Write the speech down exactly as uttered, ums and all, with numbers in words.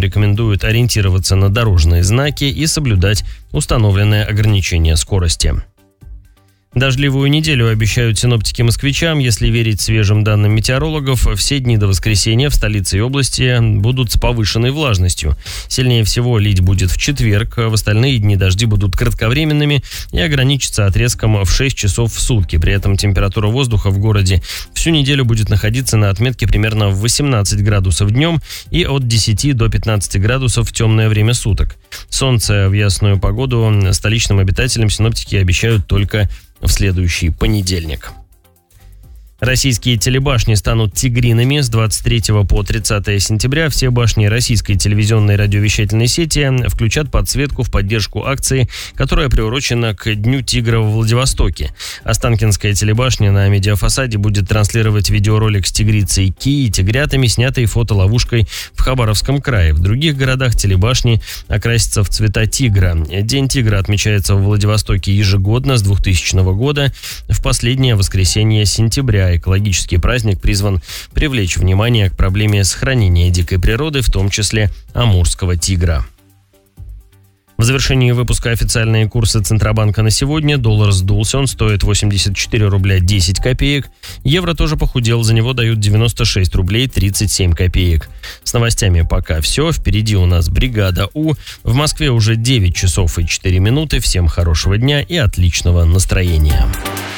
рекомендуют ориентироваться на дорожные знаки и соблюдать установленное ограничение скорости. Дождливую неделю обещают синоптики москвичам. Если верить свежим данным метеорологов, все дни до воскресенья в столице и области будут с повышенной влажностью. Сильнее всего лить будет в четверг. В остальные дни дожди будут кратковременными и ограничатся отрезком в шесть часов в сутки. При этом температура воздуха в городе всю неделю будет находиться на отметке примерно в восемнадцать градусов днем и от десяти до пятнадцати градусов в темное время суток. Солнце в ясную погоду столичным обитателям синоптики обещают только в следующий понедельник. Российские телебашни станут тигринами. С двадцать третьего по тридцатое сентября все башни российской телевизионной и радиовещательной сети включат подсветку в поддержку акции, которая приурочена к Дню тигра во Владивостоке. Останкинская телебашня на медиафасаде будет транслировать видеоролик с тигрицей Ки и тигрятами, снятый фотоловушкой в Хабаровском крае. В других городах телебашни окрасятся в цвета тигра. День тигра отмечается в Владивостоке ежегодно с двухтысячного года в последнее воскресенье сентября. Экологический праздник призван привлечь внимание к проблеме сохранения дикой природы, в том числе амурского тигра. В завершении выпуска официальные курсы Центробанка на сегодня. Доллар сдулся, он стоит восемьдесят четыре рубля десять копеек. Евро тоже похудел, за него дают девяносто шесть рублей тридцать семь копеек. С новостями пока все. Впереди у нас бригада У. В Москве уже девять часов и четыре минуты. Всем хорошего дня и отличного настроения.